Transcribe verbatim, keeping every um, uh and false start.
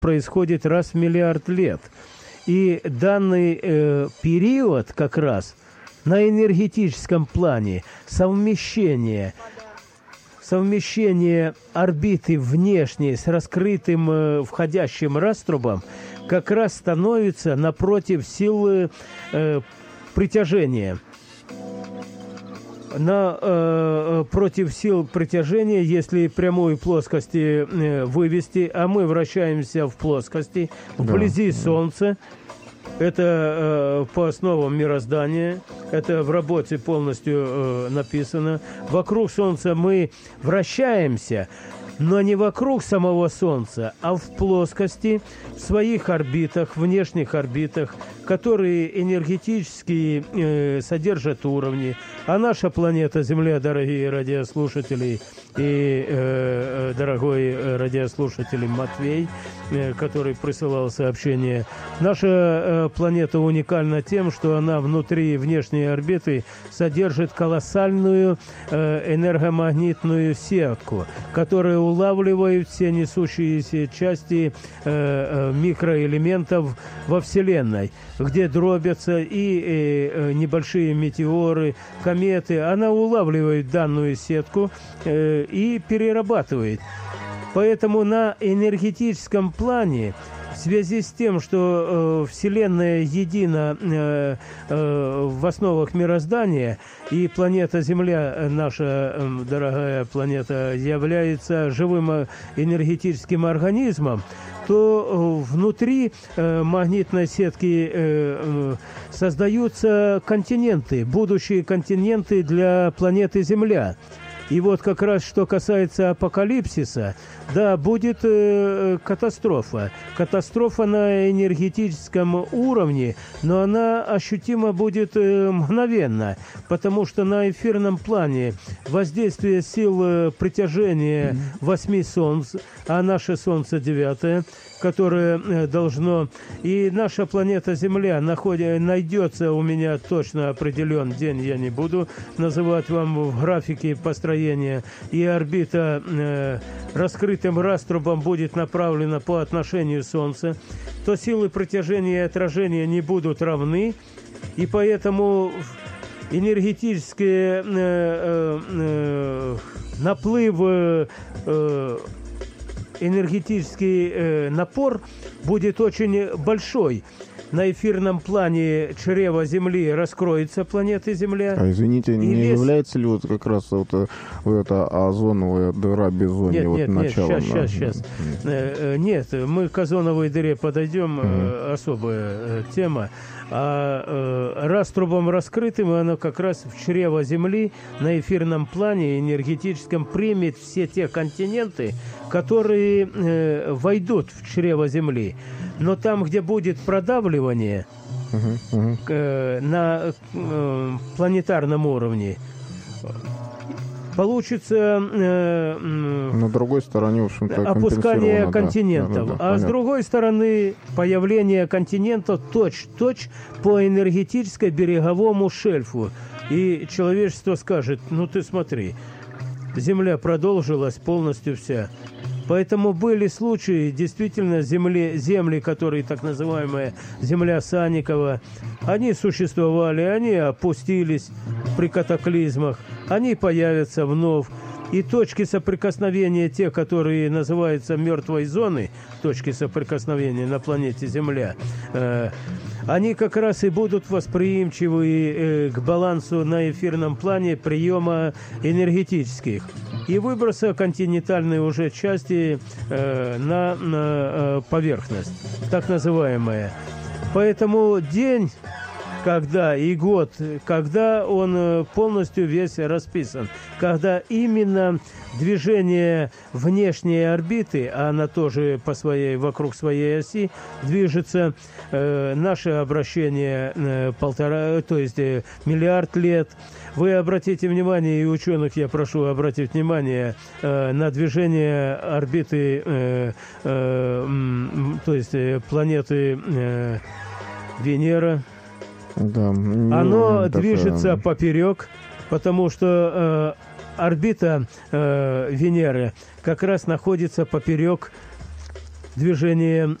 происходит раз в миллиард лет. И данный э, период как раз на энергетическом плане совмещение, совмещение орбиты внешней с раскрытым э, входящим раструбом как раз становится напротив силы э, притяжения. На, э, против сил притяжения, если прямую плоскости э, вывести, а мы вращаемся в плоскости, вблизи да. Солнца, это э, по основам мироздания, это в работе полностью э, написано. Вокруг Солнца мы вращаемся, но не вокруг самого Солнца, а в плоскости, в своих орбитах, внешних орбитах, которые энергетически э, содержат уровни. А наша планета Земля, дорогие радиослушатели и э, дорогой радиослушатель Матвей, э, который присылал сообщение, наша э, планета уникальна тем, что она внутри внешней орбиты содержит колоссальную э, энергомагнитную сетку, которая улавливает все несущиеся части э, э, микроэлементов во Вселенной, где дробятся и э, небольшие метеоры, кометы. Она улавливает данную сетку э, и перерабатывает. Поэтому на энергетическом плане, в связи с тем, что э, Вселенная едина э, э, в основах мироздания, и планета Земля, наша э, дорогая планета, является живым энергетическим организмом, то э, внутри э, магнитной сетки э, э, создаются континенты, будущие континенты для планеты Земля. И вот как раз что касается апокалипсиса, да, будет э, катастрофа. Катастрофа на энергетическом уровне, но она ощутима будет э, мгновенно, потому что на эфирном плане воздействие сил э, притяжения восьми солнц, а наше Солнце девятое, которое э, должно... И наша планета Земля находя, найдется, у меня точно определен день, я не буду называть вам в графике построения, и орбита э, раскрытым раструбом будет направлена по отношению Солнца, то силы притяжения и отражения не будут равны, и поэтому энергетический э, э, э, наплыв, э, э, энергетический э, напор будет очень большой. На эфирном плане чрева Земли раскроется планета Земля. А извините, не весь... является ли вот как раз вот, вот эта озоновая дыра безония нет, вот нет, началом? Нет, сейчас, сейчас, сейчас. Нет, мы к озоновой дыре подойдем, mm-hmm. особая тема. А э, раструбом раскрытым оно как раз в чрево Земли на эфирном плане энергетическом примет все те континенты, которые э, войдут в чрево Земли. Но там, где будет продавливание uh-huh, uh-huh. Э, на э, планетарном уровне, получится э, на другой стороне, в общем-то, опускание континентов, да, да, да, а понятно. С другой стороны появление континентов точь-в-точь по энергетической береговому шельфу. И человечество скажет: ну ты смотри, Земля продолжилась полностью вся. Поэтому были случаи, действительно, земли, земли, которые так называемая земля Санникова, они существовали, они опустились при катаклизмах, они появятся вновь. И точки соприкосновения, те, которые называются мертвой зоной, точки соприкосновения на планете Земля, э, они как раз и будут восприимчивы э, к балансу на эфирном плане приема энергетических и выброса континентальной уже части э, на, на э, поверхность, так называемая. Поэтому день, когда и год, когда он полностью весь расписан, когда именно движение внешней орбиты, а она тоже по своей, вокруг своей оси движется, э, наше обращение э, полтора, то есть э, миллиард лет. Вы обратите внимание, и ученых я прошу обратить внимание э, на движение орбиты, э, э, то есть э, планеты э, Венера. Да, оно такое... движется поперек, потому что э, орбита э, Венеры как раз находится поперек движение